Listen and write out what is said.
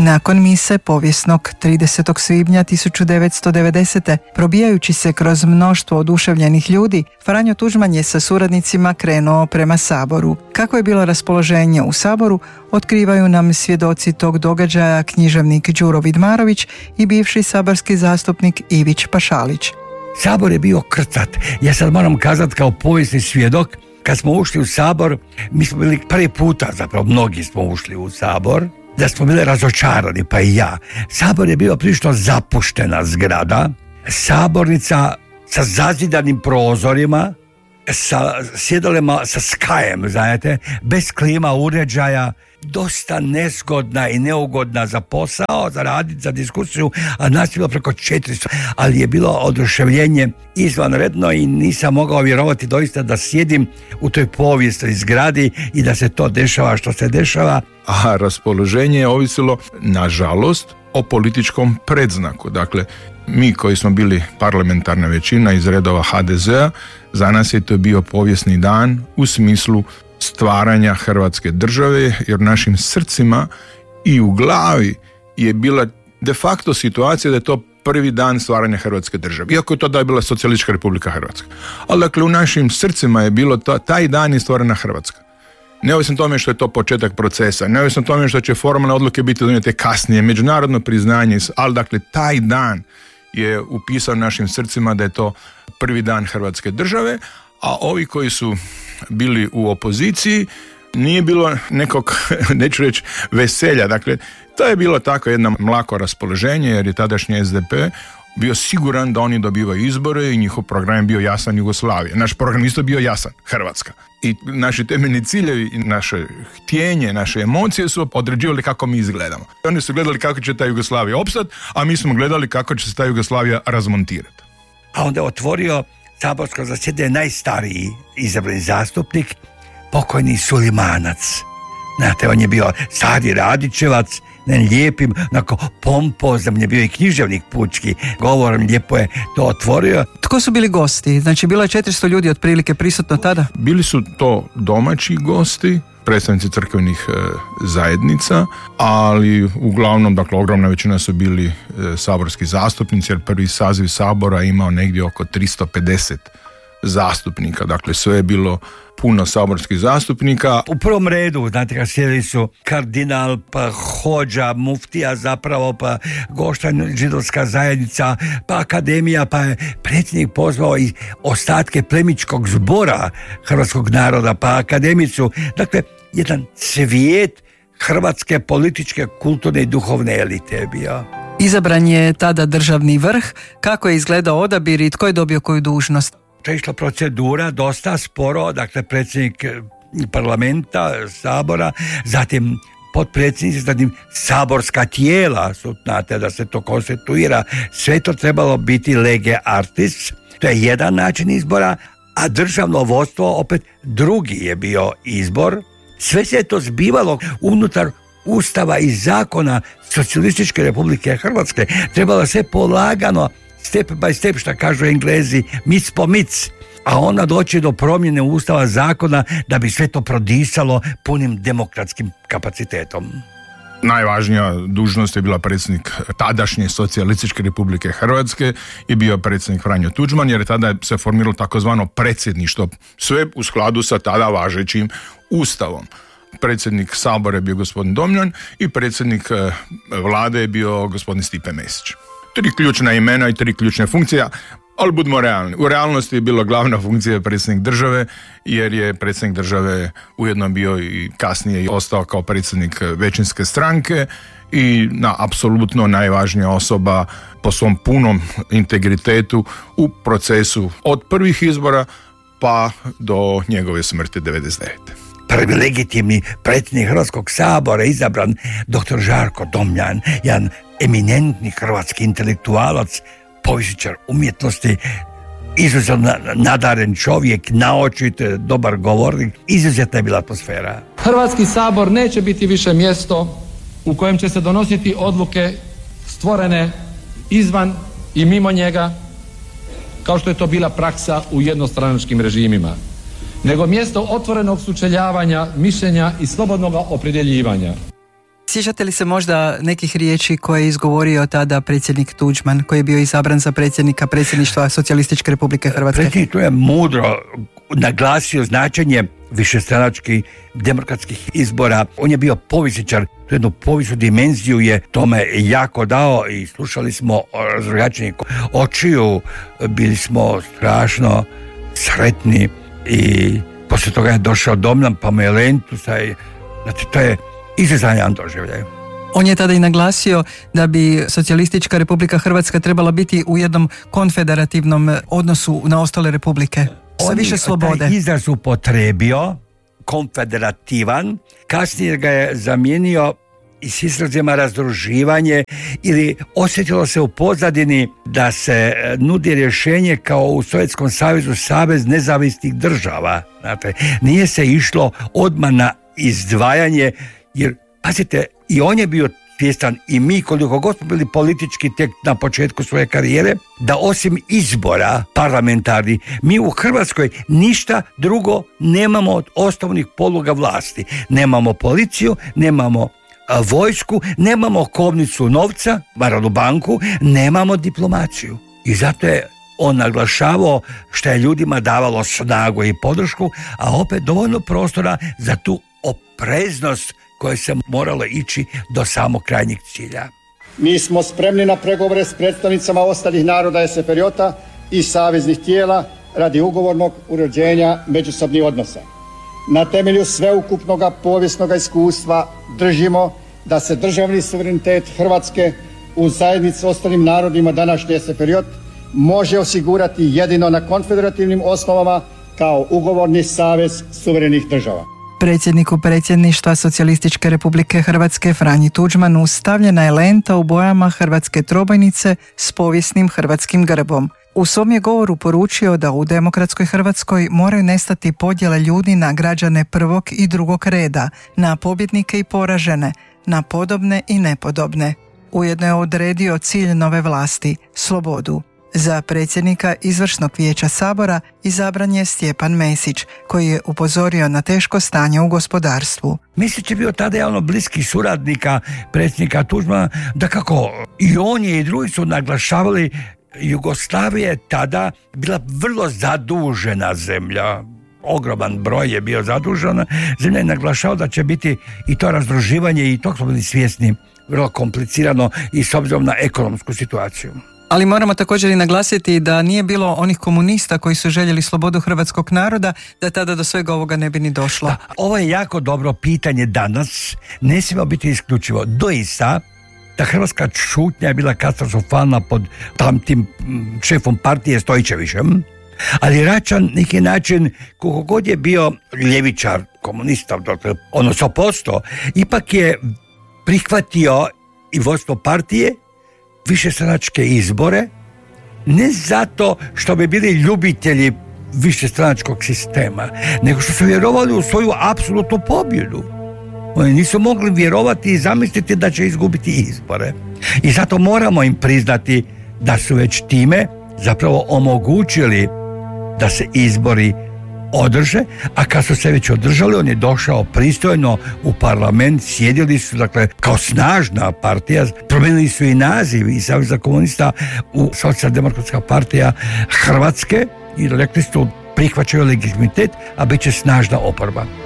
Nakon mise povijesnog 30. svibnja 1990. probijajući se kroz mnoštvo oduševljenih ljudi, Franjo Tuđman je sa suradnicima krenuo prema Saboru. Kako je bilo raspoloženje u Saboru, otkrivaju nam svjedoci tog događaja književnik Đuro Vidmarović i bivši saborski zastupnik Ivić Pašalić. Sabor je bio krcat. Ja sad moram kazati kao povijesni svjedok, kad smo ušli u Sabor, mi smo bili prvi puta, zapravo mnogi smo ušli u Sabor, da smo bili razočarani, pa i ja. Sabor je bio prilično zapuštena zgrada, sabornica sa zazidanim prozorima, sa sjedalima sa skajem, znate, bez klima uređaja, dosta nezgodna i neugodna za posao, za raditi, za diskusiju, a nas je bilo preko 400, ali je bilo oduševljenje izvanredno i nisam mogao vjerovati doista da sjedim u toj povijesnoj zgradi i da se to dešava što se dešava. A raspoloženje je ovisilo, nažalost, o političkom predznaku. Dakle, mi koji smo bili parlamentarna većina iz redova HDZ-a, za nas je to bio povijesni dan u smislu stvaranja Hrvatske države, jer u našim srcima i u glavi je bila de facto situacija da je to prvi dan stvaranja Hrvatske države, iako je to da je bila Socijalistička Republika Hrvatska. Ali dakle u našim srcima je bilo taj dan je stvorena Hrvatska. Neovisno tome što je to početak procesa, neovisno tome što će formalne odluke biti donijete kasnije, međunarodno priznanje, ali dakle taj dan je upisan našim srcima da je to prvi dan Hrvatske države, a ovi koji su bili u opoziciji nije bilo nekog, neću reći, veselja. Dakle, to je bilo tako jedno mlako raspoloženje jer je tadašnji SDP bio siguran da oni dobivaju izbore i njihov program je bio jasan Jugoslavije. Naš program isto bio jasan, Hrvatska. I naši temeljni ciljevi, naše htjenje, naše emocije su određivali kako mi izgledamo. Oni su gledali kako će ta Jugoslavija opstati, a mi smo gledali kako će se ta Jugoslavija razmontirati. A onda je otvorio saborsko zasjedanje najstariji izabrani zastupnik, pokojni Sulimanac. Znate, on je bio stari Radićevac, lijepim, onako pompozan, je bio i književnik pučki, govorom lijepo je to otvorio. Tko su bili gosti? Znači, bilo je 400 ljudi otprilike prisutno tada? Bili su to domaći gosti, predstavnici crkvenih zajednica, ali uglavnom, dakle, ogromna većina su bili saborski zastupnici, jer prvi saziv Sabora imao negdje oko 350 zastupnika, dakle sve je bilo puno saborskih zastupnika. U prvom redu, znate, kad sjedili su kardinal, pa hođa, muftija zapravo, pa Goštan, židovska zajednica, pa akademija, pa je predsjednik pozvao i ostatke plemičkog zbora hrvatskog naroda, pa akademicu. Dakle, jedan cvijet hrvatske političke, kulturne i duhovne elite je bio. Izabran je tada državni vrh. Kako je izgledao odabir i tko je dobio koju dužnost? To je išla procedura dosta sporo, dakle predsjednik parlamenta, Sabora, zatim potpredsjednici, zatim saborska tijela, znate da se to konstituira, sve to trebalo biti lege artis, to je jedan način izbora, a državno vodstvo opet drugi je bio izbor. Sve se je to zbivalo unutar Ustava i zakona Socijalističke Republike Hrvatske, trebalo se polagano, step by step, što kažu Englezi, mic po mic, a onda doći do promjene Ustava, zakona, da bi sve to prodisalo punim demokratskim kapacitetom. Najvažnija dužnost je bila predsjednik tadašnje Socijalističke Republike Hrvatske i bio predsjednik Franjo Tuđman, jer je tada se formiralo takozvano predsjedništvo, sve u skladu sa tada važećim Ustavom. Predsjednik Sabora je bio gospodin Domjan i predsjednik vlade je bio gospodin Stipe Mesić. 3 ključna imena i 3 ključne funkcije, ali budimo realni. U realnosti je bila glavna funkcija predsjednik države, jer je predsjednik države ujedno bio i kasnije ostao kao predsjednik većinske stranke i apsolutno najvažnija osoba po svom punom integritetu u procesu od prvih izbora pa do njegove smrti 1999. Prvi legitimni predsjednik Hrvatskog sabora izabran dr. Žarko Domjan, jedan eminentni hrvatski intelektualac, povjesničar umjetnosti, izuzetno nadaren čovjek, naočit, dobar govornik, izuzetna je bila atmosfera. Hrvatski sabor neće biti više mjesto u kojem će se donositi odluke stvorene izvan i mimo njega, kao što je to bila praksa u jednostranačkim režimima, nego mjesto otvorenog sučeljavanja, mišljenja i slobodnog opredjeljivanja. Sjećate li se možda nekih riječi koje je izgovorio tada predsjednik Tuđman, koji je bio izabran za predsjedništva Socijalističke Republike Hrvatske? Predsjednik je mudro naglasio značenje višestranačkih demokratskih izbora. On je bio povjesničar, tu jednu povijesnu dimenziju je tome jako dao i slušali smo razrogačenje očiju, bili smo strašno sretni i poslije toga je došao Domnan pa mu je Lentus, znači to je izrazajan doživljaj. On je tada i naglasio da bi Socijalistička Republika Hrvatska trebala biti u jednom konfederativnom odnosu na ostale republike. Sa više slobode. Taj izraz upotrebio, konfederativan, kasnije ga je zamijenio i s izrazima razdruživanje ili osjetilo se u pozadini da se nudi rješenje kao u Sovjetskom savezu savez nezavisnih država. Znate, nije se išlo odmah na izdvajanje, jer pazite, i on je bio svjestan i mi koliko god smo bili politički tek na početku svoje karijere, da osim izbora parlamentarnih, mi u Hrvatskoj ništa drugo nemamo od osnovnih poluga vlasti. Nemamo policiju, nemamo vojsku, nemamo kovnicu novca, Narodnu banku, nemamo diplomaciju. I zato je on naglašavao što je ljudima davalo snagu i podršku, a opet dovoljno prostora za tu opreznost koje se moralo ići do samog krajnjeg cilja. Mi smo spremni na pregovore s predstavnicama ostalih naroda SFRJ-a i saveznih tijela radi ugovornog uređenja međusobnih odnosa. Na temelju sveukupnog povijesnog iskustva držimo da se državni suverenitet Hrvatske u zajednici s ostalim narodima današnje SFRJ može osigurati jedino na konfederativnim osnovama kao ugovorni savez suverenih država. Predsjedniku predsjedništva Socijalističke Republike Hrvatske Franji Tuđmanu stavljena je lenta u bojama hrvatske trobojnice s povijesnim hrvatskim grbom. U svom je govoru poručio da u demokratskoj Hrvatskoj moraju nestati podjele ljudi na građane prvog i drugog reda, na pobjednike i poražene, na podobne i nepodobne. Ujedno je odredio cilj nove vlasti, slobodu. Za predsjednika Izvršnog vijeća Sabora izabran je Stjepan Mesić, koji je upozorio na teško stanje u gospodarstvu. Mesić je bio tada javno bliski suradnika predsjednika Tuđmana, da kako i on je i drugi su naglašavali, Jugoslavija je tada bila vrlo zadužena zemlja. Ogroman broj je bio zadužena. Zemlja je naglašao da će biti i to razdruživanje, i to smo bili svjesni, vrlo komplicirano i s obzirom na ekonomsku situaciju. Ali moramo također i naglasiti da nije bilo onih komunista koji su željeli slobodu hrvatskog naroda, da tada do svega ovoga ne bi ni došlo. Da, ovo je jako dobro pitanje danas. Ne smijemo biti isključivo. Doista, ta hrvatska šutnja je bila katastrofalna pod tamtim šefom partije Stojčevićem, ali Račan neki način, koliko god je bio ljevičar, komunista, ono 100%, ipak je prihvatio i vodstvo partije višestranačke izbore, ne zato što bi bili ljubitelji višestranačkog sistema, nego što su vjerovali u svoju apsolutnu pobjedu. Oni nisu mogli vjerovati i zamisliti da će izgubiti izbore. I zato moramo im priznati da su već time zapravo omogućili da se izbori održe, a kad su se već održali, on je došao pristojno u parlament, sjedili su, dakle, kao snažna partija, promijenili su i naziv i Saveza komunista u Socijaldemokratska partija Hrvatske i rekli su prihvaćaju legitimitet, a bit će snažna oporba.